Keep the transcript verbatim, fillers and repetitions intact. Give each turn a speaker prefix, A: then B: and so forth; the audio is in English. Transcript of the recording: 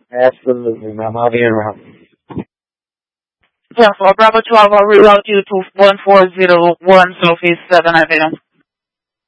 A: Absolutely, ma'am. I'll be around.
B: ten four Bravo twelve, I'll reroute you to one four zero one Southeast seventh Avenue.